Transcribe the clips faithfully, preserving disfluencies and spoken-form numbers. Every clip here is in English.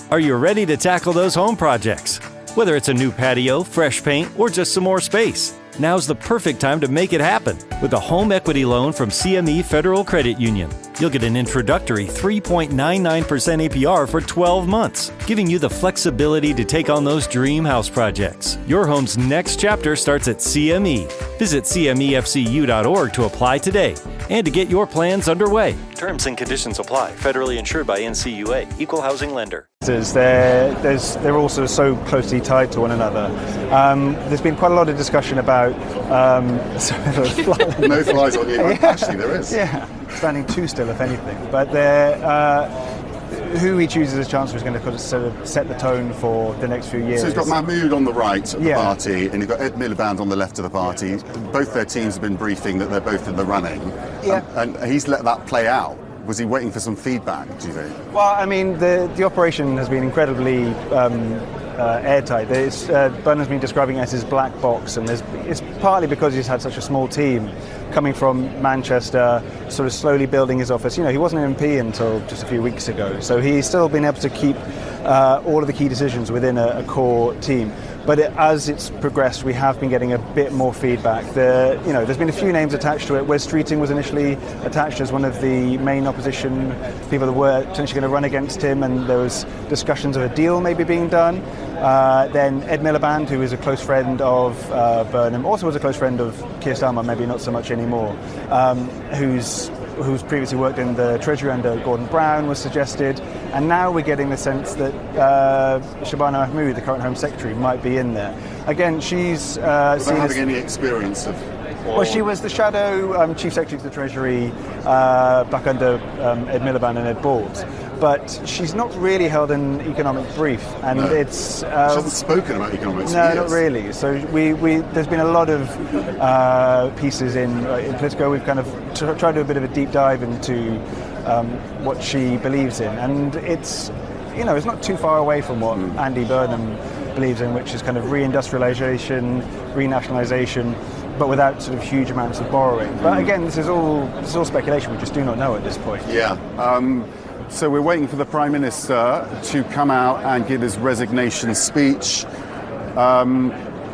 Are you ready to tackle those home projects? Whether it's a new patio, fresh paint, or just some more space, now's the perfect time to make it happen with a home equity loan from C M E Federal Credit Union. You'll get an introductory three point nine nine percent A P R for twelve months, giving you the flexibility to take on those dream house projects. Your home's next chapter starts at C M E. Visit C M E F C U dot org to apply today and to get your plans underway. Terms and conditions apply. Federally insured by N C U A. Equal housing lender. They're, there's, they're also so closely tied to one another. Um, there's been quite a lot of discussion about... Um, sorry, no flies on you. Yeah. Actually, there is. Yeah, standing too still, if anything. But they're... Uh, who he chooses as Chancellor is going to sort of set the tone for the next few years. So he's got Mahmood on the right of the yeah. party, and you've got Ed Miliband on the left of the party. Yeah. Both their teams have been briefing that they're both in the running, yeah. and, and he's let that play out. Was he waiting for some feedback, do you think? Well, I mean, the, the operation has been incredibly um, uh, airtight. There's, uh, Burnham's been describing it as his black box, and it's partly because he's had such a small team coming from Manchester, sort of slowly building his office. You know, he wasn't an M P until just a few weeks ago, so he's still been able to keep uh, all of the key decisions within a, a core team. But it, as it's progressed, we have been getting a bit more feedback. The, you know, there's been a few names attached to it. Wes Streeting was initially attached as one of the main opposition people that were potentially going to run against him, and there was discussions of a deal maybe being done. Uh, then Ed Miliband, who is a close friend of uh, Burnham, also was a close friend of Keir Starmer, maybe not so much anymore, um, who's who's previously worked in the Treasury under Gordon Brown, was suggested. And now we're getting the sense that uh, Shabana Mahmood, the current Home Secretary, might be in there. Again, she's uh, seen having as, any experience of... Well, she was the shadow um, Chief Secretary to the Treasury uh, back under um, Ed Miliband and Ed Balls. But she's not really held an economic brief, and no. it's... Uh, she hasn't spoken about economics No, for years. not really. So we, we, there's been a lot of uh, pieces in, uh, in Politico. We've kind of t- tried to do a bit of a deep dive into um, what she believes in, and it's, you know, it's not too far away from what mm. Andy Burnham believes in, which is kind of reindustrialisation, renationalisation, but without sort of huge amounts of borrowing. Mm. But again, this is all this is all speculation. We just do not know at this point. Yeah. Um, so we're waiting for the Prime Minister to come out and give his resignation speech. Um,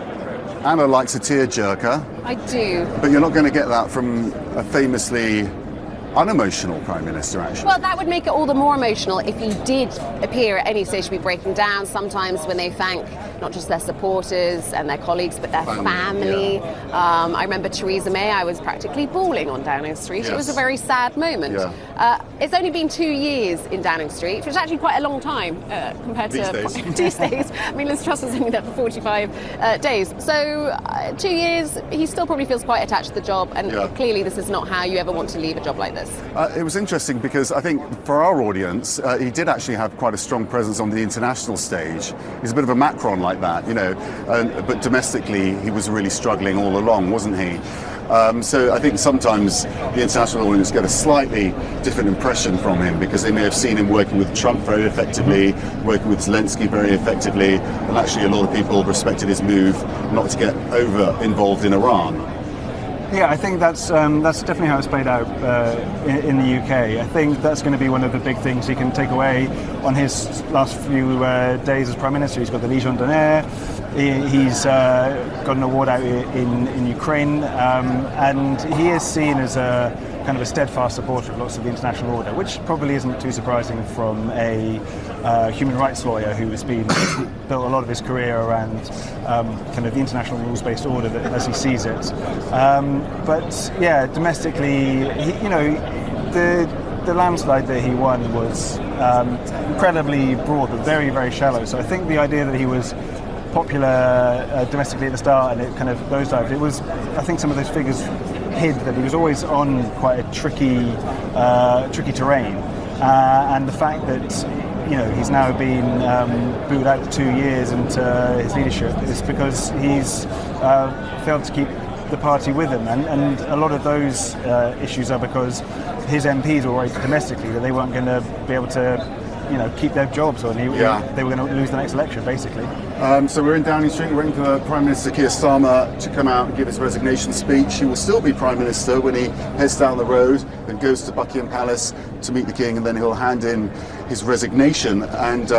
Anna likes a tearjerker. I do. But you're not going to get that from a famously unemotional Prime Minister, actually. Well, that would make it all the more emotional if he did appear at any stage to be breaking down, sometimes when they thank not just their supporters and their colleagues, but their family. family. Yeah. Um, I remember Theresa May, I was practically bawling on Downing Street. Yes. It was a very sad moment. Yeah. Uh, it's only been two years in Downing Street, which is actually quite a long time uh, compared these to... Days. these days. I mean, Liz Truss was only there for forty-five uh, days. So, uh, two years, he still probably feels quite attached to the job, and yeah. clearly this is not how you ever want to leave a job like this. Uh, it was interesting because I think for our audience, uh, he did actually have quite a strong presence on the international stage. He's a bit of a Macron like that, you know, and, but domestically he was really struggling all along, wasn't he? Um, so I think sometimes the international audience get a slightly different impression from him because they may have seen him working with Trump very effectively, working with Zelensky very effectively, and actually a lot of people respected his move not to get over involved in Iran. Yeah, I think that's um, that's definitely how it's played out uh, in, in the U K. I think that's going to be one of the big things he can take away on his last few uh, days as Prime Minister. He's got the Légion d'honneur. He, he's uh, got an award out in, in Ukraine, um, and he is seen as a kind of a steadfast supporter of lots of the international order, which probably isn't too surprising from a uh, human rights lawyer who has been built a lot of his career around um, kind of the international rules-based order that, as he sees it. Um, but yeah, domestically, he, you know, the the landslide that he won was um, incredibly broad, but very, very shallow. So I think the idea that he was popular uh, domestically at the start and it kind of nosedived, it was, I think some of those figures hid that he was always on quite a tricky, uh, tricky terrain, uh, and the fact that, you know, he's now been um, booted out for two years into his leadership is because he's uh, failed to keep the party with him, and, and a lot of those uh, issues are because his M Ps were worried domestically that they weren't going to be able to, you know, keep their jobs, or he, yeah. they were going to lose the next election, basically. Um, so we're in Downing Street, waiting for Prime Minister Keir Starmer to come out and give his resignation speech. He will still be Prime Minister when he heads down the road and goes to Buckingham Palace to meet the King, and then he'll hand in his resignation. And uh,